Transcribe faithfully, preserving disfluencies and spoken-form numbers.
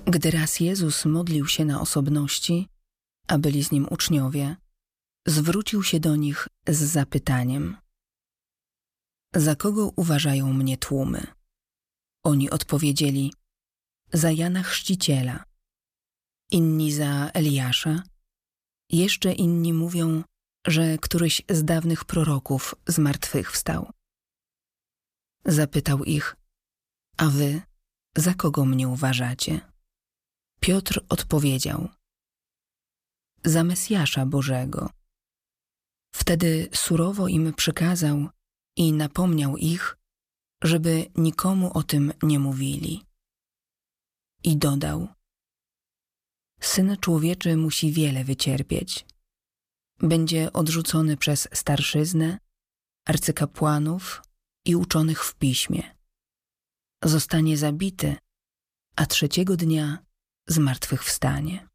Gdy raz Jezus modlił się na osobności, a byli z Nim uczniowie, zwrócił się do nich z zapytaniem: Za kogo uważają mnie tłumy? Oni odpowiedzieli: za Jana Chrzciciela, inni za Eliasza, jeszcze inni mówią, że któryś z dawnych proroków zmartwychwstał. Zapytał ich: a wy za kogo mnie uważacie? Piotr odpowiedział: za Mesjasza Bożego. Wtedy surowo im przykazał i napomniał ich, żeby nikomu o tym nie mówili. I dodał: Syn Człowieczy musi wiele wycierpieć. Będzie odrzucony przez starszyznę, arcykapłanów i uczonych w piśmie. Zostanie zabity, a trzeciego dnia zmartwychwstanie.